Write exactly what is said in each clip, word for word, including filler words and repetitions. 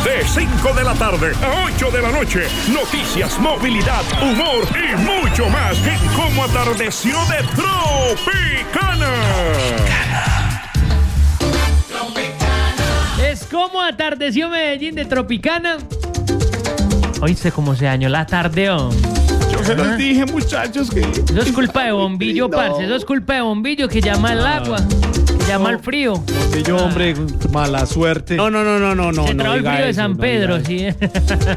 De cinco de la tarde a ocho de la noche. Noticias, movilidad, humor y mucho más en Cómo Atardeció de Tropicana. Es Cómo Atardeció Medellín de Tropicana. Oíste cómo se dañó la tarde, oh. Yo se los dije, muchachos, que... Eso es culpa de Bombillo, no. parce. Eso es culpa de Bombillo que llama el agua, que llama el frío. Bombillo, hombre, mala suerte. No, no, no, no, no, no. Se no trajo el diga frío de eso, San no Pedro, diga sí.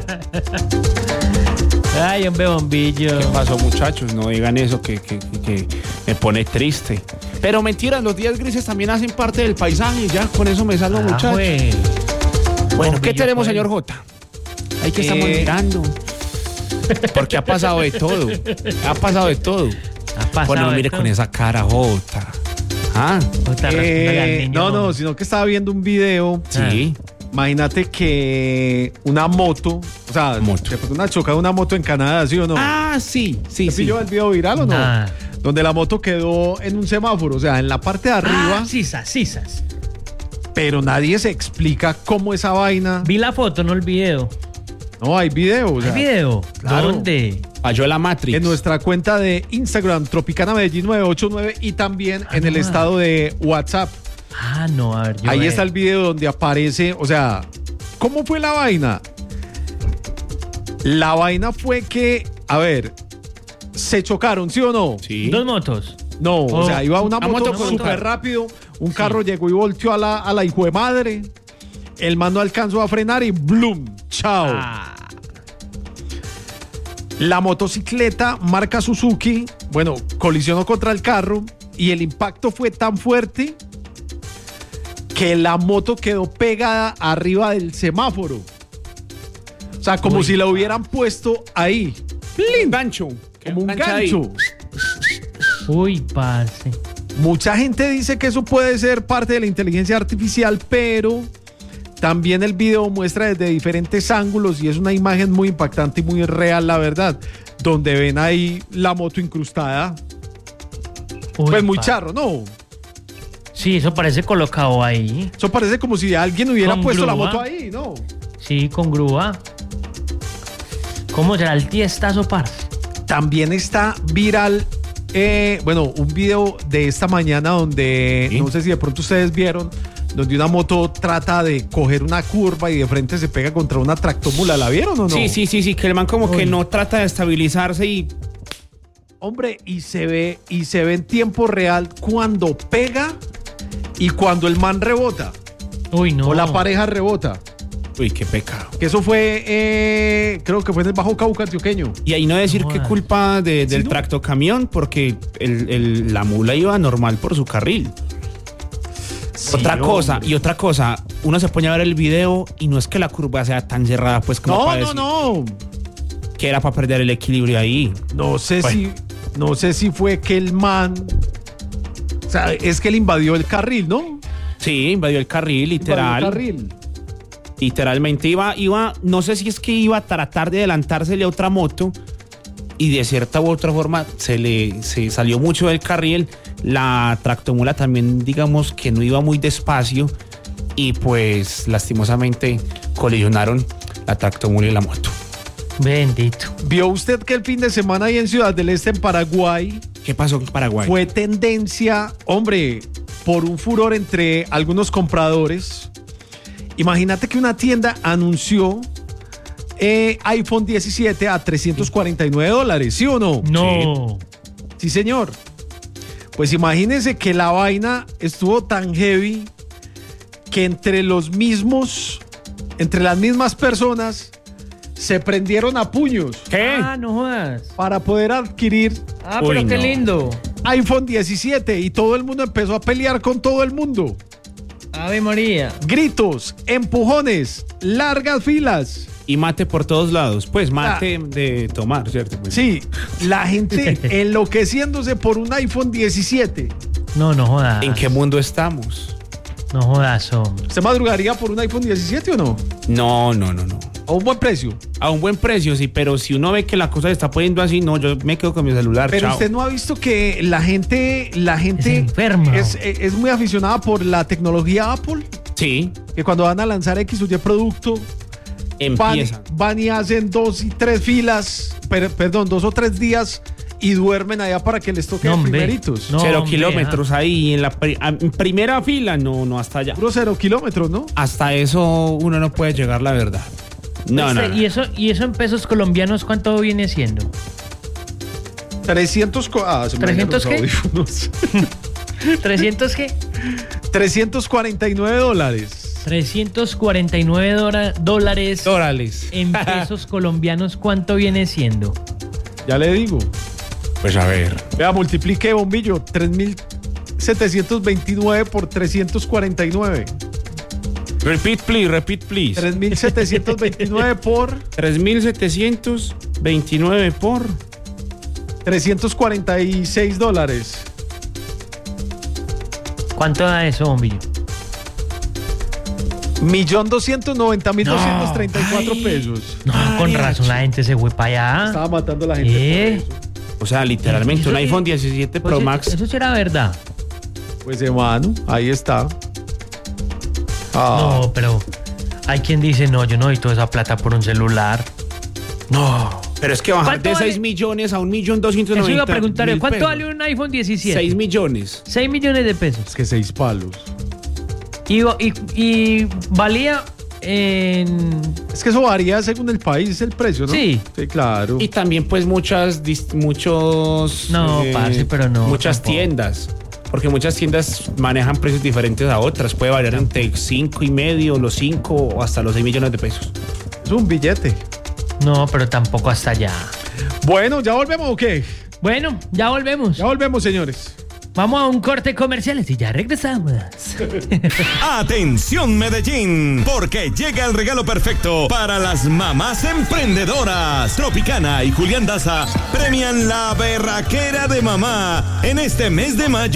Ay, hombre, Bombillo. ¿Qué pasó, muchachos? No digan eso, que, que, que me pone triste. Pero mentira, los días grises también hacen parte del paisaje. Ya, con eso me salgo, Ah, muchachos. güey. Bueno, Bombillo, ¿qué tenemos, pues. señor J? Ahí que Eh, estamos mirando. Porque ha pasado de todo. Ha pasado de todo. Ha pasado Bueno, de mire todo. con esa cara, J. Ah, Otra Eh, responde al niño. no, no, sino que estaba viendo un video. sí. Imagínate que una moto, o sea, Moto. se fue una chocada de una moto en Canadá, ¿sí o no? Ah, sí, sí, ¿Se sí. pilló el video viral o no? Nah. Donde la moto quedó en un semáforo, o sea, en la parte de arriba, Ah, sisas, sisas. pero nadie se explica cómo esa vaina. Vi la foto, no el video. No, hay video, o sea, ¿Hay video? claro. ¿Dónde? Falló la Matrix. en nuestra cuenta de Instagram, Tropicana Medellín nueve ocho nueve, y también Ah, en el no. estado de WhatsApp. Ah, no, a ver. Yo Ahí veo. está el video donde aparece, o sea, ¿cómo fue la vaina? La vaina fue que, a ver, se chocaron, ¿sí o no? Sí. Dos motos. No, o Oh. sea, iba una Una moto moto con un súper carro. rápido, un carro llegó y volteó a la, a la hijo de madre, el man no alcanzó a frenar y ¡blum! ¡Chao! Ah. La motocicleta marca Suzuki, bueno, colisionó contra el carro y el impacto fue tan fuerte que la moto quedó pegada arriba del semáforo. O sea, como Uy, si la hubieran puesto ahí, Un gancho. como un Engancha ahí. gancho. Uy, parce. Mucha gente dice que eso puede ser parte de la inteligencia artificial, pero también el video muestra desde diferentes ángulos y es una imagen muy impactante y muy real, la verdad, donde ven ahí la moto incrustada. Uy, Pues muy parce. charro, ¿no? Sí, eso parece colocado ahí. Eso parece como si alguien hubiera Con puesto la grúa. moto ahí, ¿no? Sí, con grúa. ¿Cómo será el tiestazo, parce? También está viral, eh, bueno, un video de esta mañana donde, ¿Sí? no sé si de pronto ustedes vieron, donde una moto trata de coger una curva y de frente se pega contra una tractomula. ¿La vieron o no? Sí, sí, sí, sí, que el man como que Uy. no trata de estabilizarse y... Hombre, y se ve, y se ve en tiempo real cuando pega y cuando el man rebota. Uy, no. O la pareja rebota. Uy, qué pecado. Que eso fue, eh, creo que fue en el Bajo Cauca antioqueño. Y ahí no decir No qué jodas. culpa de- del ¿no? tractocamión, porque el- el- la mula iba normal por su carril. otra Sí, cosa, hombre. y otra cosa, uno se pone a ver el video y no es que la curva sea tan cerrada, pues como No, para no, decir no. que era para perder el equilibrio ahí. No sé Bueno. si, no sé si fue que el man, o sea, es que él invadió el carril, ¿no? Sí, invadió el carril, literal. Invadió el carril. Literalmente iba, iba, no sé si es que iba a tratar de adelantársele a otra moto y de cierta u otra forma se le se salió mucho del carril. La tractomula también, digamos que no iba muy despacio y pues lastimosamente colisionaron la tractomula y la moto. Bendito. ¿Vio usted que el fin de semana ahí en Ciudad del Este, en Paraguay, ¿Qué pasó en Paraguay? fue tendencia, hombre, por un furor entre algunos compradores? Imagínate que una tienda anunció eh, iPhone diecisiete a trescientos cuarenta y nueve dólares, ¿sí o no? No. Sí, señor. Pues imagínense que la vaina estuvo tan heavy que entre los mismos, entre las mismas personas, se prendieron a puños ¿Qué? Ah, no jodas. para poder adquirir Ah, Uy, pero qué no. lindo. iPhone diecisiete y todo el mundo empezó a pelear con todo el mundo. Ave María. Gritos, empujones, largas filas. Y mate por todos lados. Pues mate de tomar, ¿cierto? Pues, Sí, la gente enloqueciéndose por un iPhone diecisiete. No, no jodas. ¿En qué mundo estamos? No jodas, hombre. ¿Usted madrugaría por un iPhone diecisiete o no? No, no, no, no. A un buen precio. A un buen precio, sí, pero si uno ve que la cosa se está poniendo así, no, yo me quedo con mi celular. Pero chao. usted no ha visto que la gente, la gente Es enferma. es, es muy aficionada por la tecnología Apple, Sí, que cuando van a lanzar X o Y producto, van, Empiezan. van y hacen dos y tres filas, per- perdón, dos o tres días y duermen allá para que les toque No, de hombre. primeritos. No, Cero hombre, kilómetros ahí en la pri- a- en primera fila, no, no hasta allá. Puro cero kilómetros, ¿no? Hasta eso uno no puede llegar, la verdad. No, Este, no, no. ¿Y eso, y eso en pesos colombianos cuánto viene siendo? trescientos, co- ah, se me dañaron ¿trescientos los qué? audífonos. ¿trescientos qué? trescientos cuarenta y nueve dólares. trescientos cuarenta y nueve dora- dólares Dólares. en pesos colombianos, ¿cuánto viene siendo? Ya le digo. Pues a ver. Vea, multiplique, bombillo. tres mil setecientos veintinueve por trescientos cuarenta y nueve. Repeat, please, repeat, please. tres mil setecientos veintinueve por tres mil setecientos veintinueve por... trescientos cuarenta y seis dólares. ¿Cuánto da eso, bombillo? Millón doscientos noventa mil No. doscientos treinta y cuatro pesos. No, con razón la gente se fue para allá. Estaba matando a la gente. ¿Eh? por eso. O sea, literalmente Eso un sí- iPhone diecisiete Pues Pro sí, Max. Eso será verdad. Pues hermano, ahí está. Ah, No, pero hay quien dice, no, yo no doy toda esa plata por un celular. No. Pero es que bajar ¿Cuánto de vale? seis millones a un millón doscientos Eso iba noventa a preguntar, mil ¿cuánto pesos. vale un iPhone diecisiete? seis millones. seis millones de pesos. es que seis palos. Y, y, y valía en... Es que eso varía según el país, el precio, ¿no? Sí. Sí, claro. Y también pues muchas, dis- muchos... No, parce, pero no, Muchas tampoco. tiendas. Porque muchas tiendas manejan precios diferentes a otras. Puede variar entre cinco y medio, los cinco o hasta los seis millones de pesos. Es un billete. No, pero tampoco hasta allá. Bueno, ¿ya volvemos o qué? Bueno, ya volvemos. Ya volvemos, señores. Vamos a un corte comercial y ya regresamos. Atención Medellín, porque llega el regalo perfecto para las mamás emprendedoras. Tropicana y Julián Daza premian la berraquera de mamá en este mes de mayo.